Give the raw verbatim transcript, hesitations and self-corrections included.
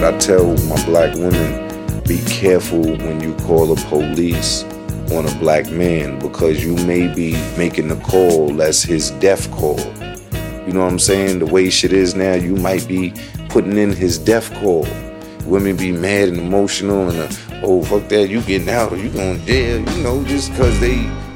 But I tell my black women, be careful when you call the police on a black man, because you may be making the call that's his death call. You know what I'm saying? The way shit is now, you might be putting in his death call. Women be mad and emotional and, uh, oh, fuck that, you getting out or you going to jail, you know, just because they